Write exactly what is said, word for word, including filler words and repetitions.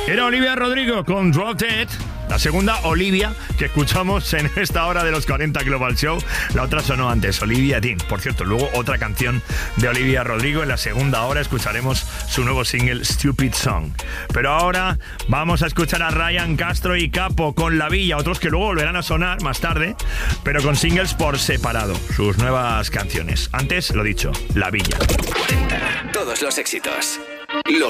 Era Olivia Rodrigo con Drop Dead. La segunda, Olivia, que escuchamos en esta hora de los cuarenta Global Show. La otra sonó antes, Olivia Dean. Por cierto, luego otra canción de Olivia Rodrigo. En la segunda hora escucharemos su nuevo single, Stupid Song. Pero ahora vamos a escuchar a Ryan Castro y Capo con La Villa. Otros que luego volverán a sonar más tarde, pero con singles por separado. Sus nuevas canciones. Antes, lo dicho, La Villa. Todos los éxitos, los